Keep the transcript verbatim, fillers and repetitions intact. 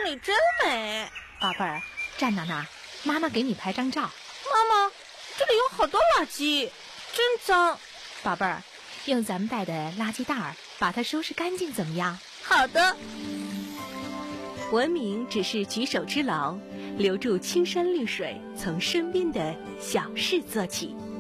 这里真美。 宝贝儿，站到那儿，妈妈给你拍张照。 妈妈，这里有好多垃圾，真脏。 宝贝儿，用咱们带的垃圾袋儿把它收拾干净，怎么样？ 好的。 文明只是举手之劳，留住青山绿水，从身边的小事做起。